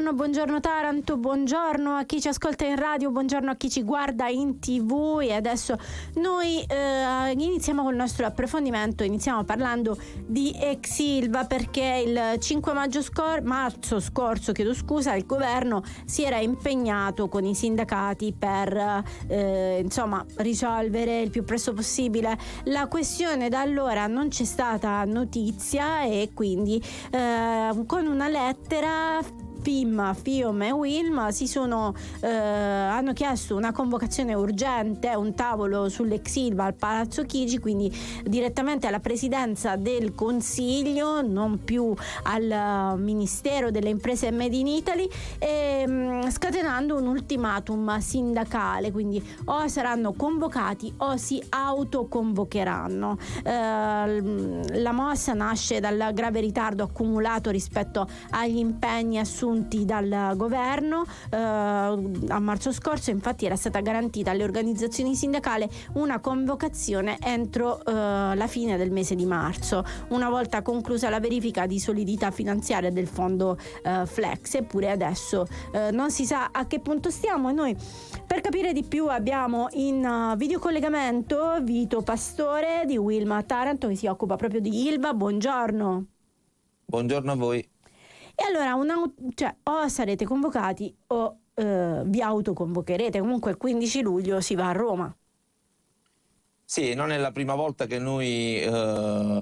buongiorno Taranto, buongiorno a chi ci ascolta in radio, buongiorno a chi ci guarda in TV. E adesso noi iniziamo col nostro approfondimento. Iniziamo parlando di ex Ilva, perché il 5 marzo scorso, il governo si era impegnato con i sindacati per risolvere il più presto possibile la questione. Da allora non c'è stata notizia e quindi con una lettera FIOM e UILM hanno chiesto una convocazione urgente, un tavolo sull'ex Ilva al Palazzo Chigi, quindi direttamente alla presidenza del Consiglio, non più al Ministero delle Imprese e Made in Italy, scatenando un ultimatum sindacale, quindi o saranno convocati o si autoconvocheranno. La mossa nasce dal grave ritardo accumulato rispetto agli impegni assunti dal governo. A marzo scorso infatti era stata garantita alle organizzazioni sindacali una convocazione entro la fine del mese di marzo, una volta conclusa la verifica di solidità finanziaria del fondo Flex. Eppure adesso non si sa a che punto stiamo, e noi per capire di più abbiamo in videocollegamento Vito Pastore di UILM Taranto, che si occupa proprio di Ilva. Buongiorno. Buongiorno a voi. E allora o sarete convocati o vi autoconvocherete. Comunque il 15 luglio si va a Roma. Sì, non è la prima volta che noi